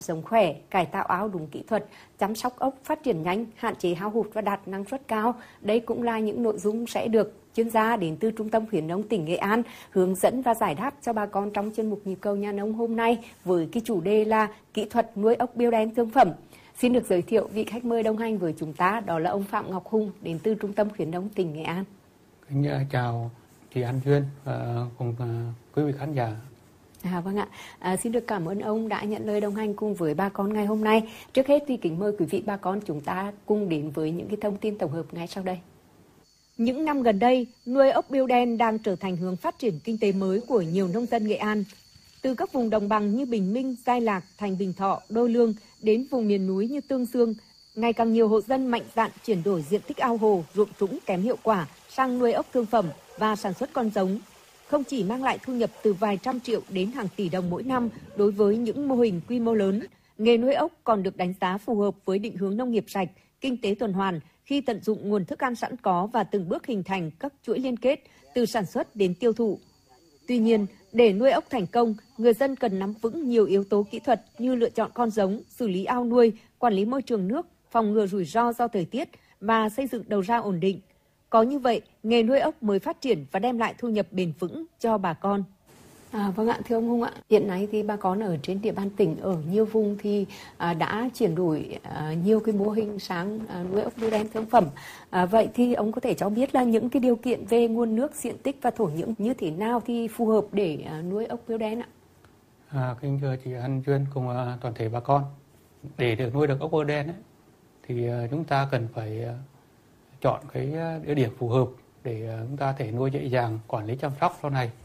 Sống khỏe, cải tạo ao đúng kỹ thuật, chăm sóc ốc phát triển nhanh, hạn chế hao hụt và đạt năng suất cao. Đây cũng là những nội dung sẽ được chuyên gia đến từ Trung tâm khuyến nông tỉnh Nghệ An hướng dẫn và giải đáp cho bà con trong chuyên mục Nhịp cầu nhà nông hôm nay với cái chủ đề là kỹ thuật nuôi ốc bươu đen thương phẩm. Xin được giới thiệu vị khách mời đồng hành với chúng ta, đó là ông Phạm Ngọc Hùng đến từ Trung tâm khuyến nông tỉnh Nghệ An. Chào chị An Duyên và cùng quý vị khán giả. Vâng ạ, xin được cảm ơn ông đã nhận lời đồng hành cùng với bà con ngày hôm nay. Trước hết thì kính mời quý vị bà con chúng ta cùng đến với những cái thông tin tổng hợp ngay sau đây. Những năm gần đây, nuôi ốc bươu đen đang trở thành hướng phát triển kinh tế mới của nhiều nông dân Nghệ An. Từ các vùng đồng bằng như Bình Minh, Giai Lạc, Thành Bình Thọ, Đô Lương đến vùng miền núi như Tương Dương, ngày càng nhiều hộ dân mạnh dạn chuyển đổi diện tích ao hồ, ruộng trũng kém hiệu quả sang nuôi ốc thương phẩm và sản xuất con giống. Không chỉ mang lại thu nhập từ vài trăm triệu đến hàng tỷ đồng mỗi năm đối với những mô hình quy mô lớn, nghề nuôi ốc còn được đánh giá phù hợp với định hướng nông nghiệp sạch, kinh tế tuần hoàn khi tận dụng nguồn thức ăn sẵn có và từng bước hình thành các chuỗi liên kết từ sản xuất đến tiêu thụ. Tuy nhiên, để nuôi ốc thành công, người dân cần nắm vững nhiều yếu tố kỹ thuật như lựa chọn con giống, xử lý ao nuôi, quản lý môi trường nước, phòng ngừa rủi ro do thời tiết và xây dựng đầu ra ổn định. Có như vậy, nghề nuôi ốc mới phát triển và đem lại thu nhập bền vững cho bà con. Vâng ạ, thưa ông Hùng ạ, hiện nay thì bà con ở trên địa bàn tỉnh ở nhiều vùng thì đã chuyển đổi nhiều cái mô hình sang nuôi ốc bươu đen thương phẩm. Vậy thì ông có thể cho biết là những cái điều kiện về nguồn nước, diện tích và thổ nhưỡng như thế nào thì phù hợp để nuôi ốc bươu đen ạ? Kính thưa chị An Duyên cùng toàn thể bà con, để được nuôi được ốc bươu đen ấy, thì chúng ta cần phải chọn cái địa điểm phù hợp để chúng ta thể nuôi dễ dàng, quản lý chăm sóc sau này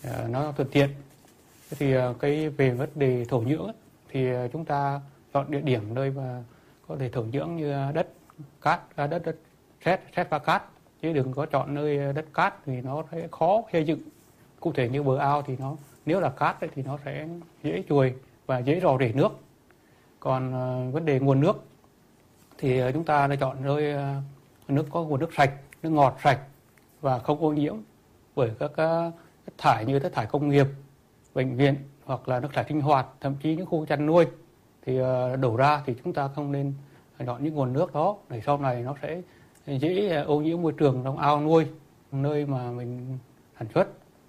nó thuận tiện. Thì cái về vấn đề thổ nhưỡng ấy, thì chúng ta chọn địa điểm nơi mà có thể thổ nhưỡng như đất cát, đất sét và cát, chứ đừng có chọn nơi đất cát thì nó sẽ khó xây dựng. Cụ thể như bờ ao thì nó nếu là cát ấy, thì nó sẽ dễ trùi và dễ rò rỉ nước. Còn vấn đề nguồn nước thì chúng ta đã chọn nơi nước có nguồn nước sạch, nước ngọt sạch và không ô nhiễm bởi các chất thải như chất thải công nghiệp, bệnh viện hoặc là nước thải sinh hoạt, thậm chí những khu chăn nuôi thì đổ ra thì chúng ta không nên chọn những nguồn nước đó, để sau này nó sẽ dễ ô nhiễm môi trường trong ao nuôi, nơi mà mình sản xuất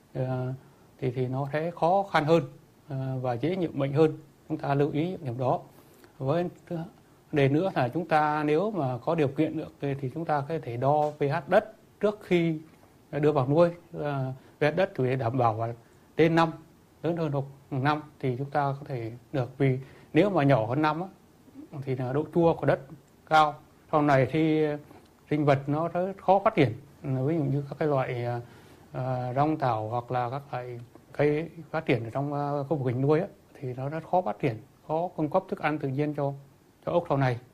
thì nó sẽ khó khăn hơn và dễ nhiễm bệnh hơn. Chúng ta lưu ý điểm đó. Với đề nữa là chúng ta nếu mà có điều kiện được thì chúng ta có thể đo pH đất trước khi đưa vào nuôi. pH đất thì đảm bảo là trên 5, lớn hơn 5 thì chúng ta có thể được, vì nếu mà nhỏ hơn 5 thì là độ chua của đất cao, sau này thì sinh vật nó rất khó phát triển, ví dụ như các cái loại rong tảo hoặc là các loại cây phát triển ở trong khu vực nuôi thì nó rất khó phát triển, khó cung cấp thức ăn tự nhiên cho ốc sau này.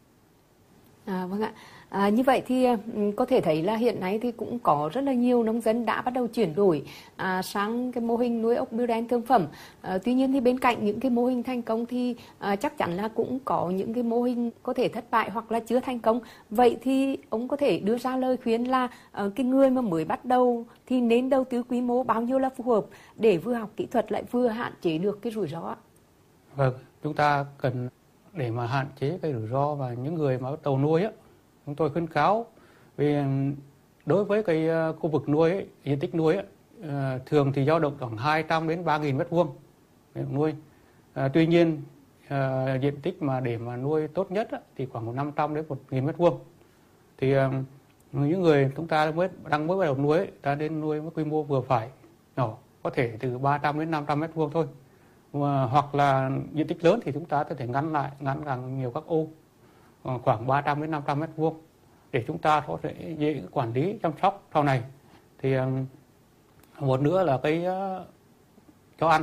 Vâng ạ. Như vậy thì có thể thấy là hiện nay thì cũng có rất là nhiều nông dân đã bắt đầu chuyển đổi sang cái mô hình nuôi ốc bươu đen thương phẩm. Tuy nhiên thì bên cạnh những cái mô hình thành công thì chắc chắn là cũng có những cái mô hình có thể thất bại hoặc là chưa thành công. Vậy thì ông có thể đưa ra lời khuyên là cái người mà mới bắt đầu thì nên đầu tư quy mô bao nhiêu là phù hợp để vừa học kỹ thuật lại vừa hạn chế được cái rủi ro? Vâng, chúng ta cần để mà hạn chế cái rủi ro và những người mà bắt đầu nuôi chúng tôi khuyến cáo, vì đối với cái khu vực nuôi diện tích nuôi thường thì dao động khoảng 200 đến 3.000 m2 nuôi. Tuy nhiên diện tích mà để mà nuôi tốt nhất thì khoảng 500 đến 1.000 m2. Thì những người chúng ta mới bắt đầu nuôi ta nên nuôi với quy mô vừa phải, nhỏ, có thể từ 300 đến 500 m2 thôi. Hoặc là diện tích lớn thì chúng ta có thể ngắn càng nhiều các ô khoảng 300 đến 500 m2 để chúng ta có thể dễ quản lý chăm sóc sau này. Thì một nữa là cái cho ăn,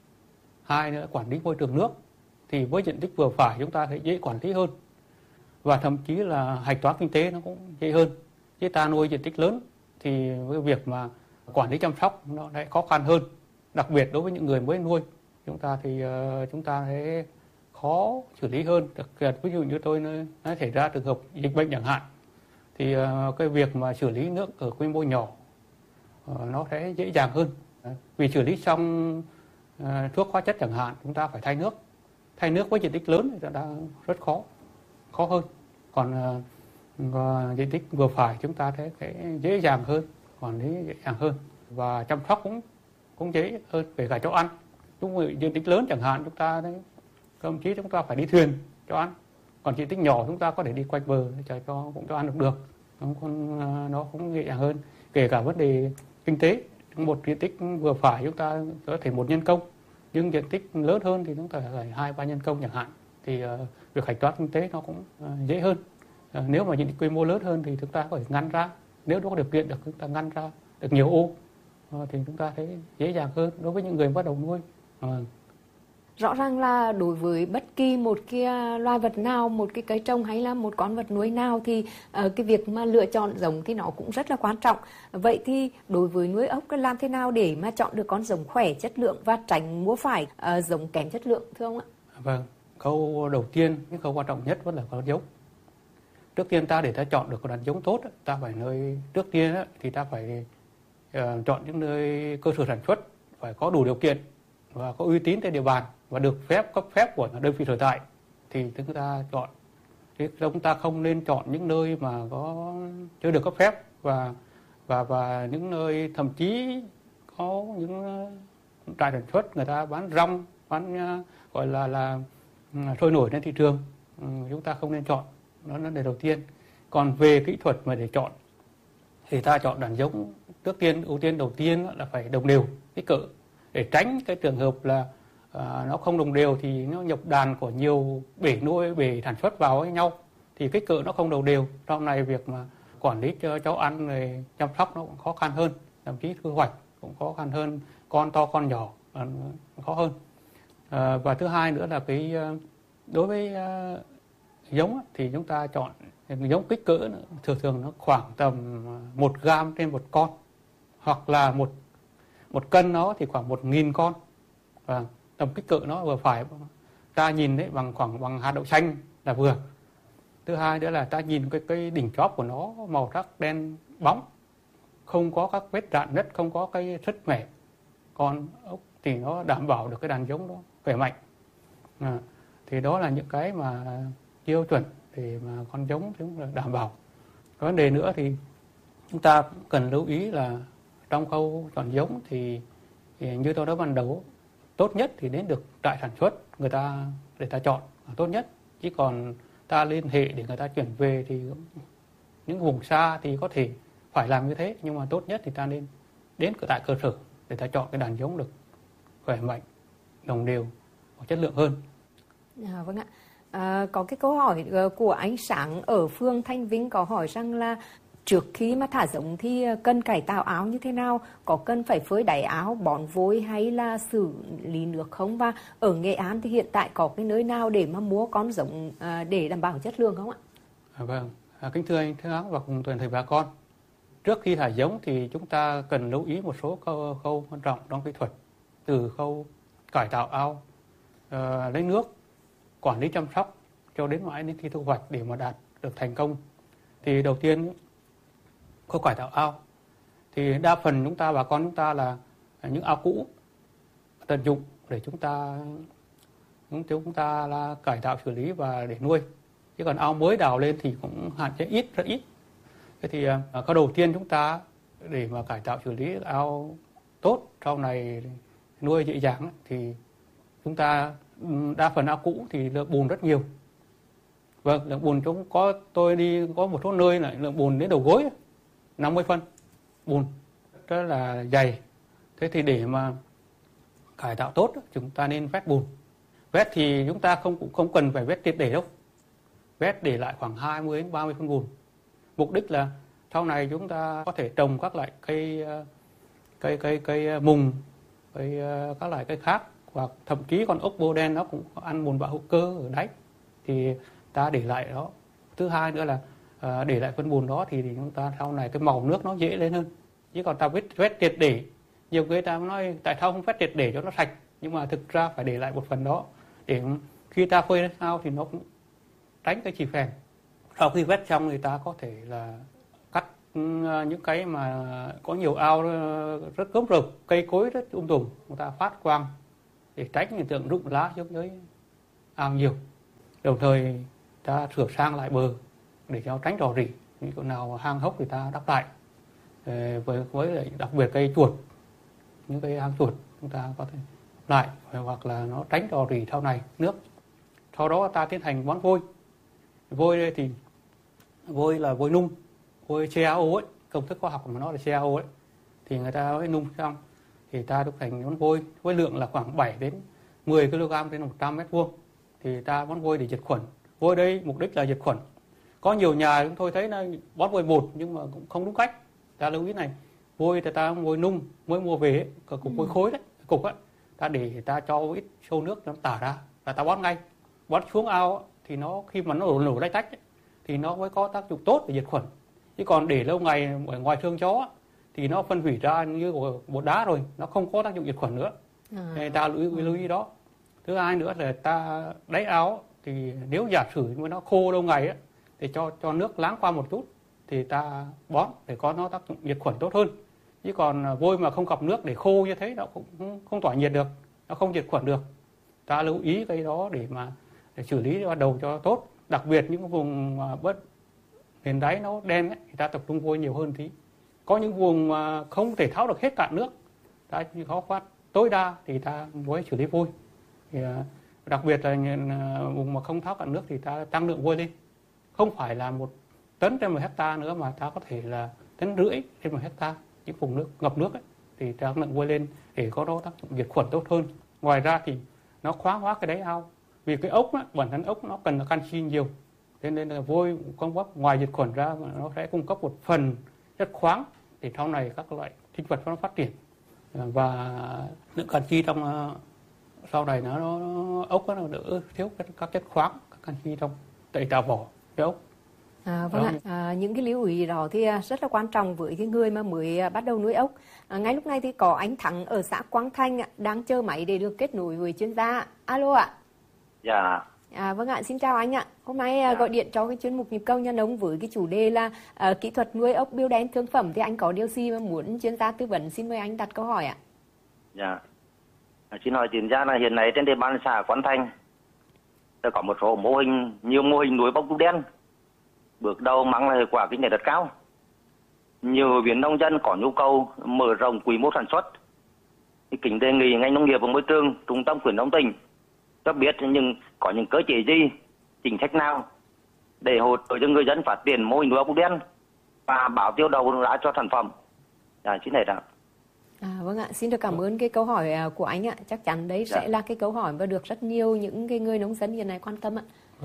hai nữa là quản lý môi trường nước, thì với diện tích vừa phải chúng ta sẽ dễ quản lý hơn và thậm chí là hạch toán kinh tế nó cũng dễ hơn. Chứ ta nuôi diện tích lớn thì cái việc mà quản lý chăm sóc nó lại khó khăn hơn, đặc biệt đối với những người mới nuôi chúng ta sẽ khó xử lý hơn. Đặc biệt ví dụ như tôi nói xảy ra trường hợp dịch bệnh chẳng hạn, thì cái việc mà xử lý nước ở quy mô nhỏ nó sẽ dễ dàng hơn, vì xử lý xong thuốc hóa chất chẳng hạn chúng ta phải thay nước thay nước với diện tích lớn thì đã rất khó hơn. Còn diện tích vừa phải chúng ta thấy cái dễ dàng hơn, quản lý dễ dàng hơn và chăm sóc cũng dễ hơn về cả chỗ ăn. Chúng diện tích lớn chẳng hạn chúng ta thấy thậm chí chúng ta phải đi thuyền cho ăn, còn diện tích nhỏ chúng ta có thể đi quanh bờ để cũng cho ăn được. Nó cũng dễ dàng hơn. Kể cả vấn đề kinh tế, một diện tích vừa phải chúng ta có thể một nhân công, nhưng diện tích lớn hơn thì chúng ta phải 2-3 nhân công chẳng hạn, thì việc hạch toán kinh tế nó cũng dễ hơn. Nếu mà diện tích quy mô lớn hơn thì chúng ta có thể ngăn ra, nếu nó có điều kiện được chúng ta ngăn ra được nhiều ô thì chúng ta thấy dễ dàng hơn đối với những người bắt đầu nuôi. Rõ ràng là đối với bất kỳ một cái loài vật nào, một cái cây trồng hay là một con vật nuôi nào thì cái việc mà lựa chọn giống thì nó cũng rất là quan trọng. Vậy thì đối với nuôi ốc làm thế nào để mà chọn được con giống khỏe, chất lượng và tránh mua phải giống kém chất lượng thưa ông ạ? Vâng, khâu đầu tiên, cái khâu quan trọng nhất vẫn là con giống. Trước tiên để ta chọn được con đàn giống tốt, ta phải trước tiên thì ta phải chọn những nơi cơ sở sản xuất phải có đủ điều kiện và có uy tín trên địa bàn và được cấp phép của đơn vị sở tại thì chúng ta chọn. Chứ chúng ta không nên chọn những nơi mà chưa được cấp phép và những nơi thậm chí có những trại sản xuất người ta bán rong, gọi là trôi nổi trên thị trường, chúng ta không nên chọn. Đó là điều đầu tiên. Còn về kỹ thuật mà để chọn thì ta chọn đàn giống ưu tiên đầu tiên là phải đồng đều kích cỡ, để tránh cái trường hợp là nó không đồng đều thì nó nhập đàn của nhiều bể nuôi, bể sản xuất vào với nhau thì kích cỡ nó không đồng đều. Trong này việc mà quản lý cho cháu ăn rồi chăm sóc nó cũng khó khăn hơn, thậm chí thu hoạch cũng khó khăn hơn, con to con nhỏ khó hơn. Và thứ hai nữa là đối với giống thì chúng ta chọn giống kích cỡ thường nó khoảng tầm 1 gram trên một con, hoặc là một cân nó thì khoảng 1.000 con, và tầm kích cỡ nó vừa phải, ta nhìn đấy bằng hạt đậu xanh là vừa. Thứ hai nữa là ta nhìn cái đỉnh chóp của nó màu sắc đen bóng, không có các vết rạn nứt, không có cái sứt mẻ, con ốc thì nó đảm bảo được cái đàn giống đó khỏe mạnh. Thì đó là những cái mà tiêu chuẩn để mà con giống chúng là đảm bảo. Cái vấn đề nữa thì chúng ta cần lưu ý là trong khâu chọn giống thì như tôi nói ban đầu, tốt nhất thì đến được trại sản xuất người ta để ta chọn tốt nhất. Chứ còn ta liên hệ để người ta chuyển về thì những vùng xa thì có thể phải làm như thế, nhưng mà tốt nhất thì ta nên đến tại cơ sở để ta chọn cái đàn giống được khỏe mạnh, đồng đều và chất lượng hơn. Vâng ạ. Có cái câu hỏi của anh Sáng ở phường Thanh Vinh có hỏi rằng là trước khi mà thả giống thì cần cải tạo áo như thế nào? Có cần phải phơi đáy áo, bón vôi hay là xử lý nước không? Và ở Nghệ An thì hiện tại có cái nơi nào để mà mua con giống để đảm bảo chất lượng không ạ? Vâng, kính thưa anh Thắng và cùng toàn thể bà con. Trước khi thả giống thì chúng ta cần lưu ý một số khâu quan trọng trong kỹ thuật, từ khâu cải tạo ao, lấy nước, quản lý chăm sóc cho đến mãi đến khi thu hoạch để mà đạt được thành công. Thì đầu tiên khâu cải tạo ao thì đa phần bà con chúng ta là những ao cũ tận dụng để chúng ta là cải tạo xử lý và để nuôi. Chứ còn ao mới đào lên thì cũng hạn chế rất ít. Thế thì cái đầu tiên chúng ta để mà cải tạo xử lý ao tốt sau này nuôi dễ dàng thì chúng ta đa phần ao cũ thì lượng bùn rất nhiều. Vâng, lượng bùn tôi đi có một số nơi là lượng bùn đến đầu gối, 50 phân bùn rất là dày. Thế thì để mà cải tạo tốt chúng ta nên vét bùn. Vét thì chúng ta cũng không cần phải vét triệt để đâu. Vét để lại khoảng 20 đến 30 phân bùn. Mục đích là sau này chúng ta có thể trồng các loại cây mùng, các loại cây khác, hoặc thậm chí con ốc bươu đen nó cũng ăn bùn bã hữu cơ ở đáy thì ta để lại đó. Thứ hai nữa là để lại phân bùn đó thì chúng ta sau này cái màu nước nó dễ lên hơn. Chứ còn ta vét triệt để, nhiều người ta nói tại sao không vét triệt để cho nó sạch, nhưng mà thực ra phải để lại một phần đó để khi ta phơi lên ao thì nó cũng tránh cái chì phèn. Sau khi vét xong thì ta có thể là cắt những cái mà có nhiều ao rất gớm rợp, cây cối rất tùm, người ta phát quang để tránh hiện tượng rụng lá giống với ao nhiều. Đồng thời ta sửa sang lại bờ để cho tránh rò rỉ, những chỗ nào hang hốc thì ta đắp lại. Với đặc biệt cây chuột, những cây hang chuột chúng ta có thể lại, hoặc là nó tránh rò rỉ sau này nước. Sau đó ta tiến hành bón vôi. Vôi đây thì vôi là vôi nung, vôi CaO ấy, công thức khoa học của nó là CaO ấy, thì người ta mới nung xong thì ta đúc thành bón vôi với lượng là khoảng 7 đến 10 kg trên 100 m2 thì ta bón vôi để diệt khuẩn. Vôi đây mục đích là diệt khuẩn. Có nhiều nhà chúng tôi thấy là bón vôi bột nhưng mà cũng không đúng cách. Ta lưu ý này, vôi thì ta vôi nung mới mua về ấy, cục vôi khối đấy, cục ấy, ta để ta cho ít xô nước nó tả ra và ta bón ngay. Bón xuống ao thì nó khi mà nó nổ lách tách ấy, thì nó mới có tác dụng tốt để diệt khuẩn. Chứ còn để lâu ngày ở ngoài thương chó thì nó phân hủy ra như bột đá rồi, nó không có tác dụng diệt khuẩn nữa. Nên ta lưu ý đó. Thứ hai nữa là ta đáy ao thì nếu giả sử mà nó khô lâu ngày ấy, thì cho nước láng qua một chút thì ta bón để có nó tác dụng diệt khuẩn tốt hơn. Chứ còn vôi mà không gặp nước để khô như thế nó cũng không tỏa nhiệt được, nó không diệt khuẩn được. Ta lưu ý cái đó để xử lý ban đầu cho tốt. Đặc biệt những vùng mà nền đáy nó đen ấy, thì ta tập trung vôi nhiều hơn tí. Có những vùng mà không thể tháo được hết cạn nước, ta chỉ khó phát tối đa thì ta mới xử lý vôi. Thì, đặc biệt là vùng mà không tháo cạn nước thì ta tăng lượng vôi lên. Không phải là 1 tấn trên 1 hectare nữa mà ta có thể là 1,5 tấn trên 1 hectare. Những vùng nước ngập nước ấy, thì tăng lượng vôi lên để có đó tác dụng diệt khuẩn tốt hơn. Ngoài ra thì nó khoáng hóa cái đáy ao. Vì cái ốc á, bản thân ốc nó cần canxi nhiều. Thế nên là vôi cung cấp ngoài diệt khuẩn ra nó sẽ cung cấp một phần chất khoáng để sau này các loại sinh vật nó phát triển. Và lượng canxi trong sau này nó ốc nó đỡ thiếu các chất khoáng, các canxi trong tẩy tạo vỏ cái ốc. Vâng ạ, những cái lưu ý đó thì rất là quan trọng với cái người mà mới bắt đầu nuôi ốc. Ngay lúc này thì có anh Thắng ở xã Quang Thanh đang chờ máy để được kết nối với chuyên gia. Alo ạ. Dạ. Vâng ạ, xin chào anh ạ. Hôm nay gọi điện cho cái chuyên mục Nhịp Cầu Nhà Nông với cái chủ đề là kỹ thuật nuôi ốc bươu đen thương phẩm, thì anh có điều gì mà muốn chuyên gia tư vấn, xin mời anh đặt câu hỏi ạ. Dạ. Xin hỏi chuyên gia là hiện nay trên địa bàn xã Quán Thanh có một số nhiều mô hình nuôi ốc bươu đen bước đầu mang lại hiệu quả kinh tế rất cao. Nhiều viện nông dân có nhu cầu mở rộng quy mô sản xuất. Thì kính đề nghị ngành nông nghiệp và môi trường, trung tâm khuyến nông tỉnh cho biết có những cơ chế gì, chính sách nào để hỗ trợ cho người dân phát triển mô hình nuôi ốc bươu đen và bảo tiêu đầu ra cho sản phẩm. Dạ, xin hết ạ. Vâng ạ, xin được cảm ơn cái câu hỏi của anh ạ. Chắc chắn đấy sẽ là cái câu hỏi mà được rất nhiều những cái người nông dân hiện nay quan tâm ạ.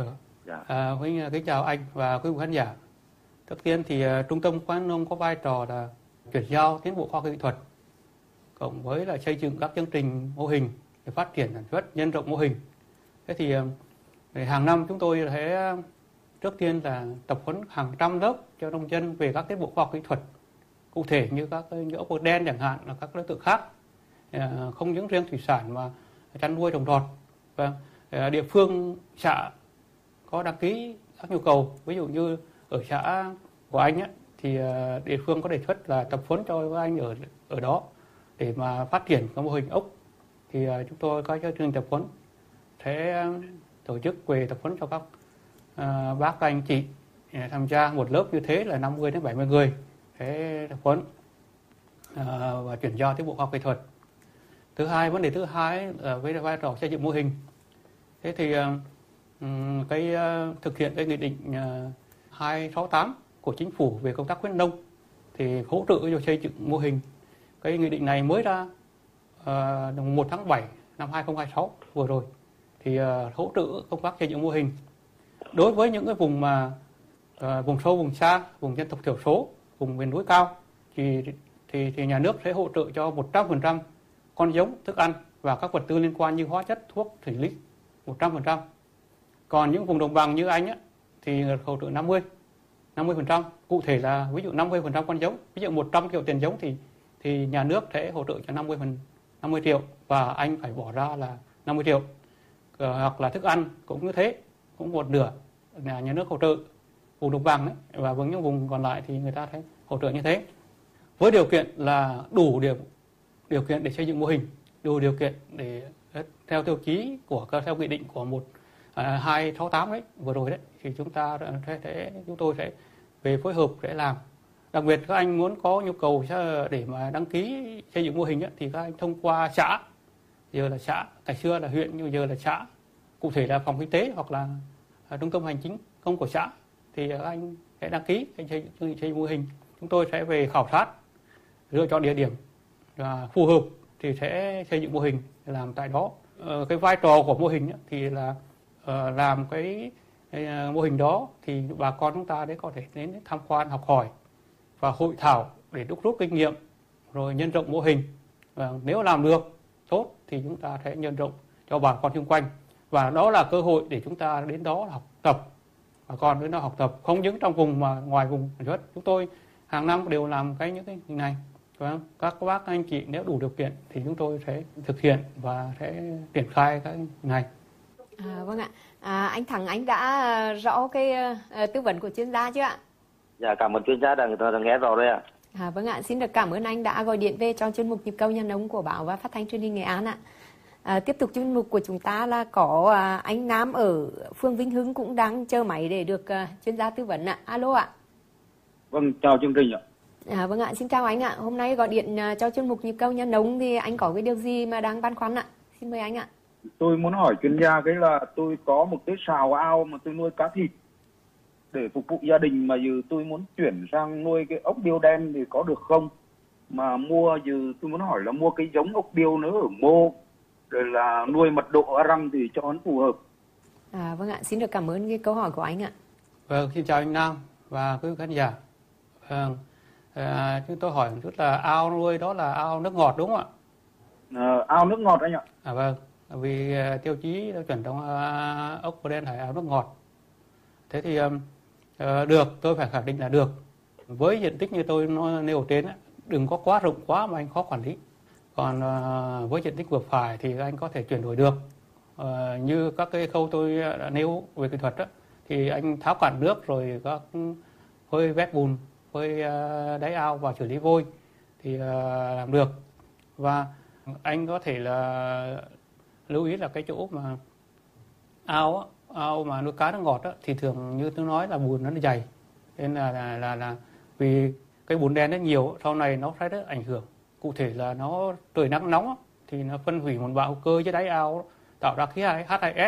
Huynh kính chào anh và quý vị khán giả. Trước tiên thì Trung tâm khuyến nông có vai trò là chuyển giao tiến bộ khoa học kỹ thuật cộng với là xây dựng các chương trình mô hình để phát triển sản xuất, nhân rộng mô hình. Thế thì hàng năm chúng tôi sẽ trước tiên là tập huấn hàng trăm lớp cho nông dân về các tiến bộ khoa học kỹ thuật, cụ thể như các như ốc bươu đen chẳng hạn, là các đối tượng khác, không những riêng thủy sản mà chăn nuôi trồng trọt. Và địa phương xã có đăng ký các nhu cầu, ví dụ như ở xã của anh ấy, thì địa phương có đề xuất là tập huấn cho anh ở đó để mà phát triển cái mô hình ốc. Thì chúng tôi có chương trình tập huấn sẽ tổ chức về tập huấn cho các bác các anh chị tham gia một lớp như thế là 50 đến 70 người sẽ tập huấn và chuyển giao tiến bộ khoa học kỹ thuật. Vấn đề thứ hai là với vai trò xây dựng mô hình. Thế thì thực hiện cái nghị định 268 của chính phủ về công tác khuyến nông thì hỗ trợ cho xây dựng mô hình. Cái nghị định này mới ra 1 tháng 7 năm 2026 vừa rồi, thì hỗ trợ công tác xây dựng mô hình đối với những cái vùng mà vùng sâu, vùng xa, vùng dân tộc thiểu số, vùng miền núi cao thì nhà nước sẽ hỗ trợ cho 100% con giống, thức ăn và các vật tư liên quan như hóa chất, thuốc, thủy lý 100%. Còn những vùng đồng bằng như anh ấy, thì hỗ trợ 50%. Cụ thể là ví dụ 50% con giống, ví dụ 100 triệu tiền giống thì nhà nước sẽ hỗ trợ cho 50 triệu và anh phải bỏ ra là 50 triệu. Hoặc là thức ăn cũng như thế, cũng một nửa là nhà nước hỗ trợ vùng đồng bằng ấy, và với những vùng còn lại thì người ta sẽ hỗ trợ như thế. Với điều kiện là đủ điều kiện để xây dựng mô hình, đủ điều kiện để theo tiêu chí theo nghị định của 268 đấy vừa rồi đấy, thì chúng tôi sẽ về phối hợp để làm. Đặc biệt các anh muốn có nhu cầu để mà đăng ký xây dựng mô hình ấy, thì các anh thông qua xã, giờ là xã, ngày xưa là huyện nhưng giờ là xã, cụ thể là phòng kinh tế hoặc là trung tâm hành chính công của xã, thì các anh sẽ đăng ký xây dựng mô hình. Chúng tôi sẽ về khảo sát, lựa chọn địa điểm và phù hợp thì sẽ xây dựng mô hình làm tại đó. Cái vai trò của mô hình ấy, thì là làm cái mô hình đó thì bà con chúng ta đấy có thể đến tham quan học hỏi và hội thảo để đúc rút kinh nghiệm rồi nhân rộng mô hình, và nếu làm được tốt thì chúng ta sẽ nhân rộng cho bà con xung quanh, và đó là cơ hội để chúng ta đến đó học tập, bà con đến đó học tập không những trong vùng mà ngoài vùng sản xuất. Chúng tôi hàng năm đều làm những cái này. Các bác anh chị nếu đủ điều kiện thì chúng tôi sẽ thực hiện và sẽ triển khai cái này. Vâng ạ. Anh Thắng, anh đã rõ cái tư vấn của chuyên gia chưa ạ? Dạ, cảm ơn chuyên gia đã nghe rõ rồi ạ. Vâng ạ, xin được cảm ơn anh đã gọi điện về cho chuyên mục Nhịp cầu nhà nông của Báo và Phát thanh Truyền hình Nghệ An ạ. Tiếp tục chuyên mục của chúng ta là có anh Nam ở phường Vĩnh Hưng cũng đang chờ máy để được chuyên gia tư vấn ạ. Alo ạ. Vâng, chào chương trình ạ. Vâng ạ, xin chào anh ạ. Hôm nay gọi điện cho chuyên mục Nhịp cầu nhà nông thì anh có cái điều gì mà đang băn khoăn ạ? Xin mời anh ạ. Tôi muốn hỏi chuyên gia cái là tôi có một cái sào ao mà tôi nuôi cá thịt để phục vụ gia đình, mà giờ tôi muốn chuyển sang nuôi cái ốc biêu đen thì có được không? Mà giờ tôi muốn hỏi là mua cái giống ốc biêu nữa ở mô, rồi là nuôi mật độ răng thì cho nó phù hợp. Vâng ạ, xin được cảm ơn cái câu hỏi của anh ạ. Vâng, xin chào anh Nam và quý khán giả. Chúng tôi hỏi một chút là ao nuôi đó là ao nước ngọt đúng không ạ? Ao nước ngọt anh ạ. Vâng, vì tiêu chí tiêu chuẩn trong ốc bươu đen phải ao nước ngọt. Thế thì được, tôi phải khẳng định là được. Với diện tích như tôi nêu trên, đừng có quá rộng quá mà anh khó quản lý. Còn với diện tích vừa phải thì anh có thể chuyển đổi được. Như các cái khâu tôi đã nêu về kỹ thuật thì anh tháo cạn nước rồi các phơi vét bùn, phơi đáy ao và xử lý vôi thì làm được. Và anh có thể là lưu ý là cái chỗ mà ao mà nuôi cá nước ngọt thì thường như tôi nói là bùn nó dày, nên là vì cái bùn đen nó nhiều, sau này nó sẽ rất ảnh hưởng. Cụ thể là nó trời nắng nóng thì nó phân hủy một bão hữu cơ dưới đáy ao, tạo ra khí H2S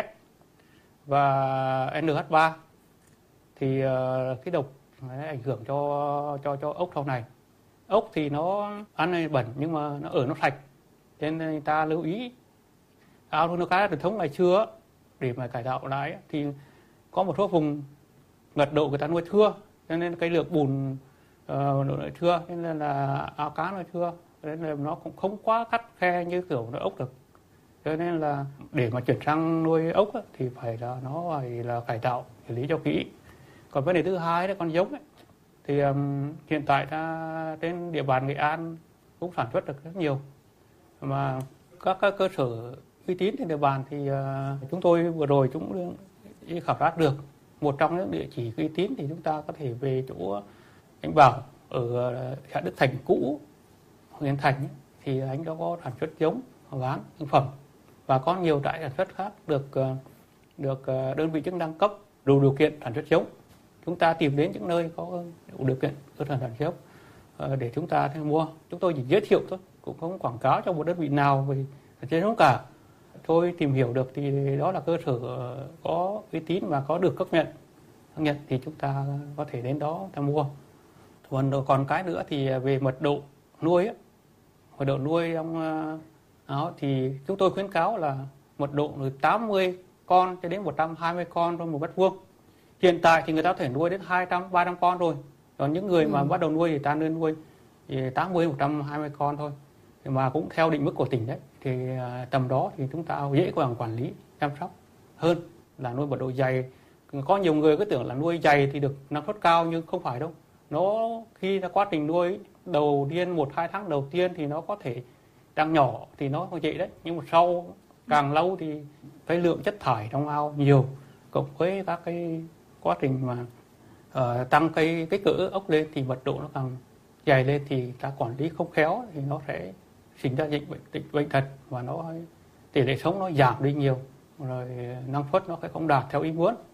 và NH3 thì cái độc ảnh hưởng cho ốc sau này. Ốc thì nó ăn bẩn nhưng mà nó sạch, cho nên người ta lưu ý ao nuôi cá truyền thống ngày xưa để mà cải tạo lại thì có một số vùng mật độ người ta nuôi thưa, cho nên cái lượng bùn nuôi thưa, nên là ao cá nuôi thưa, nên là nó cũng không quá khắt khe như kiểu nuôi ốc được. Cho nên là để mà chuyển sang nuôi ốc thì phải là cải tạo xử lý cho kỹ. Còn vấn đề thứ hai là con giống thì hiện tại trên địa bàn Nghệ An cũng sản xuất được rất nhiều, mà các cơ sở uy tín trên địa bàn thì chúng tôi vừa rồi cũng khảo sát được một trong những địa chỉ uy tín, thì chúng ta có thể về chỗ anh Bảo ở xã Đức Thành cũ, huyện Thành thì anh đó có sản xuất giống bán thực phẩm, và có nhiều trại sản xuất khác được đơn vị chức năng cấp đủ điều kiện sản xuất giống. Chúng ta tìm đến những nơi có đủ điều kiện cơ sở sản xuất để chúng ta mua. Chúng tôi chỉ giới thiệu thôi, cũng không quảng cáo cho một đơn vị nào về sản xuất giống cả. Tôi tìm hiểu được thì đó là cơ sở có uy tín và có được cấp nhận thì chúng ta có thể đến đó ta mua. Còn cái nữa thì về mật độ nuôi trong đó thì chúng tôi khuyến cáo là mật độ từ 80 con cho đến 120 con trong một mét vuông. Hiện tại thì người ta có thể nuôi đến 200-300 con rồi. Còn những người mà bắt đầu nuôi thì ta nên nuôi 80-120 con thôi. Mà cũng theo định mức của tỉnh đấy, thì tầm đó thì chúng ta dễ quản lý, chăm sóc hơn là nuôi mật độ dày. Có nhiều người cứ tưởng là nuôi dày thì được năng suất cao, nhưng không phải đâu. Nó khi quá trình nuôi đầu tiên 1-2 tháng đầu tiên thì nó có thể đang nhỏ thì nó không vậy đấy, nhưng mà sau càng lâu thì cái lượng chất thải trong ao nhiều, cộng với các cái quá trình mà tăng cái cỡ ốc lên thì mật độ nó càng dày lên, thì ta quản lý không khéo thì nó sẽ sinh ra bệnh tật và tỷ lệ sống nó giảm đi nhiều. rồi năng suất nó sẽ không đạt theo ý muốn.